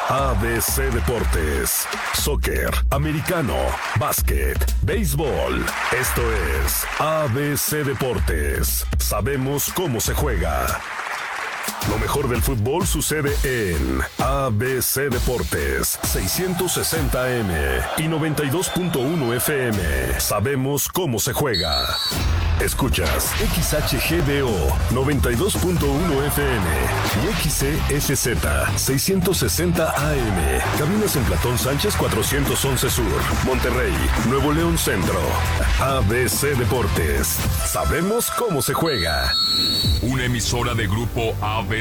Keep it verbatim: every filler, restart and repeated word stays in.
A B C Deportes, soccer, americano, básquet, béisbol. Esto es A B C Deportes. Sabemos cómo se juega. Lo mejor del fútbol sucede en A B C Deportes, seiscientos sesenta A M y noventa y dos punto uno F M. Sabemos cómo se juega. Escuchas X H G D O noventa y dos punto uno F M y X C S Z seiscientos sesenta A M. Cabinas en Platón Sánchez cuatrocientos once Sur, Monterrey, Nuevo León Centro. A B C Deportes. Sabemos cómo se juega. Una emisora de Grupo A B C.